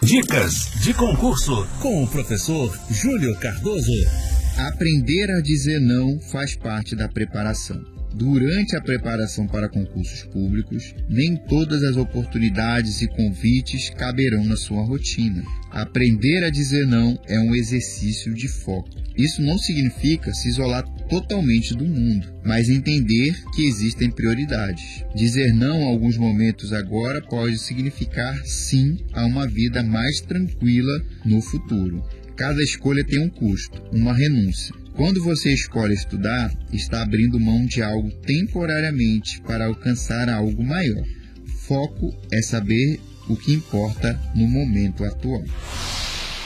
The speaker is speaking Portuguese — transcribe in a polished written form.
Dicas de concurso com o professor Júlio Cardoso. Aprender a dizer não faz parte da preparação. Durante a preparação para concursos públicos, nem todas as oportunidades e convites caberão na sua rotina. Aprender a dizer não é um exercício de foco. Isso não significa se isolar totalmente do mundo, mas entender que existem prioridades. Dizer não em alguns momentos agora pode significar sim a uma vida mais tranquila no futuro. Cada escolha tem um custo, uma renúncia. Quando você escolhe estudar, está abrindo mão de algo temporariamente para alcançar algo maior. Foco é saber o que importa no momento atual.